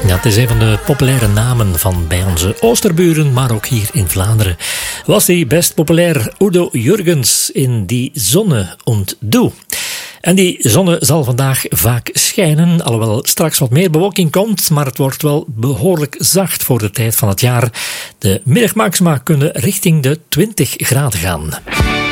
Ja, het is een van de populaire namen van bij onze Oosterburen, maar ook hier in Vlaanderen. Was die best populair, Udo Jürgens in Die Sonne und Du. En die zonne zal vandaag vaak schijnen, alhoewel straks wat meer bewolking komt, maar het wordt wel behoorlijk zacht voor de tijd van het jaar. De middagmaxima kunnen richting de 20 graden gaan.